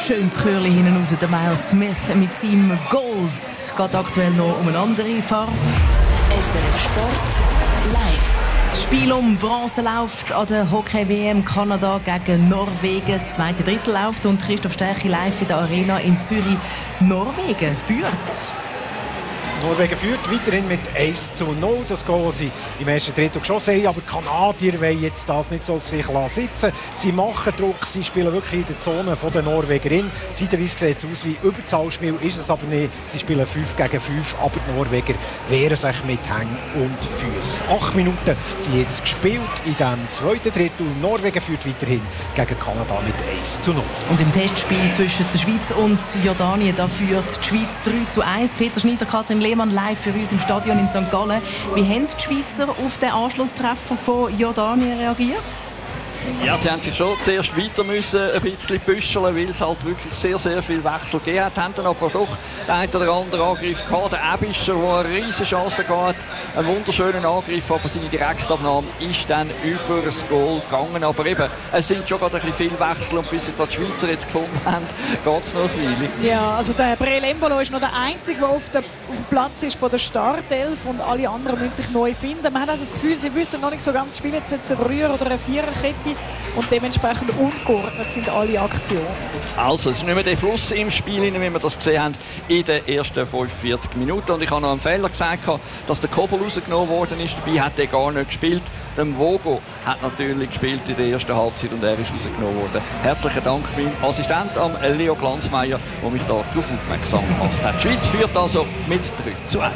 schönes Chörli hinten raus. Der Miles Smith mit seinem Gold geht aktuell noch um eine andere Farbe. SRF Sport live. Das Spiel um Bronze läuft an der Hockey-WM Kanada gegen Norwegen. Das zweite Drittel läuft und Christoph Stärchi live in der Arena in Zürich. Norwegen führt. Norwegen führt weiterhin mit 1:0. Das Goal, das sie im ersten Drittel geschossen haben. Aber die Kanadier wollen jetzt das nicht so auf sich sitzen. Sie machen Druck, sie spielen wirklich in der Zone der Norwegerin. Zeitweise sieht es aus wie Überzahlspiel, ist es aber nicht. Sie spielen 5 gegen 5, aber die Norweger wehren sich mit Hängen und Füßen. 8 Minuten sind jetzt gespielt in diesem zweiten Drittel. Norwegen führt weiterhin gegen Kanada mit 1:0. Und im Testspiel zwischen der Schweiz und Jordanien, da führt die Schweiz 3:1. Peter Schneider, Katrin Lehmann live für uns im Stadion in St. Gallen. Wie haben die Schweizer auf den Anschlusstreffer von Jordanien reagiert? Ja, sie haben sich schon zuerst weiter müssen ein bisschen büscheln, weil es halt wirklich sehr, sehr viel Wechsel gegeben hat. Haben dann aber doch den einen oder anderen Angriff gehabt. Der Ebischer, der eine riesige Chance gehabt, einen wunderschönen Angriff, aber seine Direktabnahme ist dann über das Goal gegangen. Aber eben, es sind schon gerade ein bisschen viele Wechsel und bis sie die Schweizer jetzt gefunden haben, geht es noch ein Weile. Ja, also der Breel Embolo ist noch der Einzige, der auf dem Platz ist von der Startelf und alle anderen müssen sich neu finden. Man hat auch das Gefühl, sie wissen noch nicht so ganz, spielen jetzt eine 3er- oder eine 4er-Kette. Und dementsprechend ungeordnet sind alle Aktionen. Also, es ist nicht mehr der Fluss im Spiel, wie wir das gesehen haben in den ersten 45 Minuten. Und ich habe noch einen Fehler gesagt, dass der Kobel rausgenommen worden ist. Dabei hat er gar nicht gespielt. Der Vogo hat natürlich gespielt in der ersten Halbzeit und er ist rausgenommen worden. Herzlichen Dank meinem Assistent Leo Glanzmeier, der mich darauf aufmerksam gemacht hat. Die Schweiz führt also mit 3:1.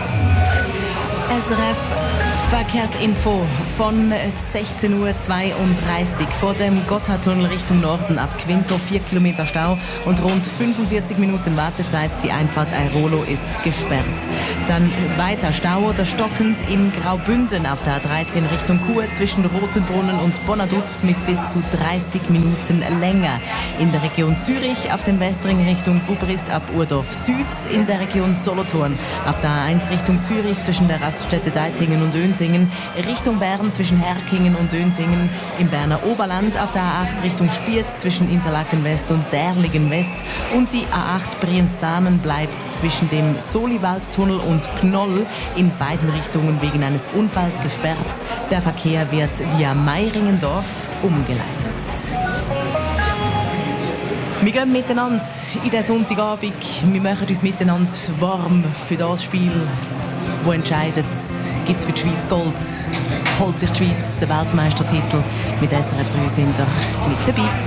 SRF Verkehrsinfo von 16:32 Uhr vor dem Gotthardtunnel Richtung Norden ab Quinto 4 Kilometer Stau und rund 45 Minuten Wartezeit. Die Einfahrt Airolo ist gesperrt. Dann weiter Stau oder stockend in Graubünden auf der A13 Richtung Chur zwischen Rotenbrunnen und Bonaduz mit bis zu 30 Minuten länger. In der Region Zürich auf dem Westring Richtung Bubrist ab Urdorf Süd. In der Region Solothurn auf der A1 Richtung Zürich zwischen der Raststätte Deitingen und Önsingen, Richtung Bern zwischen Herkingen und Önsingen, im Berner Oberland auf der A8 Richtung Spiez zwischen Interlaken West und Derlingen West und die A8 Brienz-Saanen bleibt zwischen dem Soliwaldtunnel und Knoll in beiden Richtungen wegen eines Unfalls gesperrt. Der Verkehr wird via Meiringendorf umgeleitet. Wir gehen miteinander in den Sonntagabend. Wir machen uns miteinander warm für das Spiel, wo entscheidet, gibt es für die Schweiz Gold, holt sich die Schweiz den Weltmeistertitel. Mit SRF 3 sind wir mit dabei.